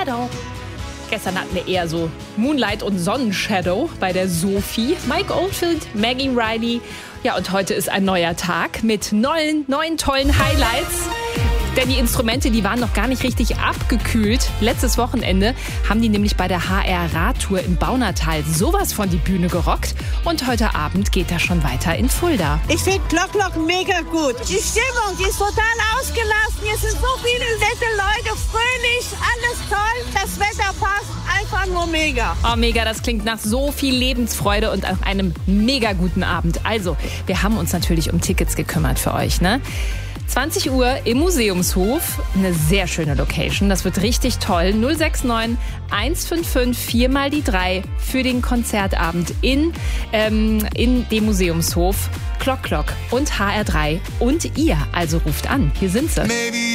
Shadow. Gestern hatten wir eher so Moonlight und Sonnenshadow bei der Sophie. Mike Oldfield, Maggie Riley. Ja, und heute ist ein neuer Tag mit neun tollen Highlights. Denn die Instrumente, die waren noch gar nicht richtig abgekühlt. Letztes Wochenende haben die nämlich bei der HR-Radtour im Baunatal sowas von die Bühne gerockt. Und heute Abend geht das schon weiter in Fulda. Ich finde Clock mega gut. Die Stimmung, die ist total ausgelassen. Hier sind so viele nette Leute, fröhlich, alles toll. Das Wetter passt, einfach nur mega. Oh, mega, das klingt nach so viel Lebensfreude und nach einem mega guten Abend. Also, wir haben uns natürlich um Tickets gekümmert für euch, ne? 20 Uhr im Museumshof, eine sehr schöne Location, das wird richtig toll. 069 155 4 mal die 3 für den Konzertabend in dem Museumshof. Clock und HR3 und ihr, also ruft an, hier sind sie.